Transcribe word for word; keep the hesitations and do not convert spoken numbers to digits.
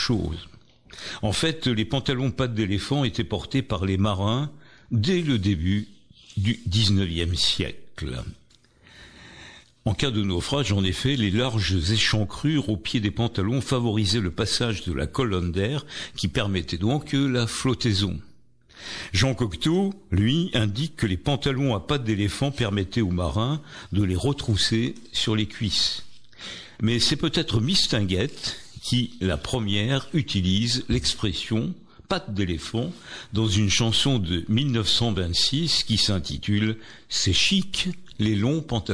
chose. En fait, les pantalons pattes d'éléphant étaient portés par les marins dès le début du dix-neuvième siècle. En cas de naufrage, en effet, les larges échancrures au pied des pantalons favorisaient le passage de la colonne d'air qui permettait donc la flottaison. Jean Cocteau, lui, indique que les pantalons à pattes d'éléphant permettaient aux marins de les retrousser sur les cuisses. Mais c'est peut-être Mistinguett qui, la première, utilise l'expression « pattes d'éléphant » dans une chanson de mille neuf cent vingt-six qui s'intitule « C'est chic, les longs pantalons ».